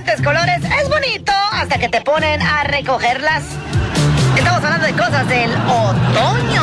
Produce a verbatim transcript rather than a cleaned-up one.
diferentes colores es bonito hasta que te ponen a recogerlas. Estamos hablando de cosas del otoño.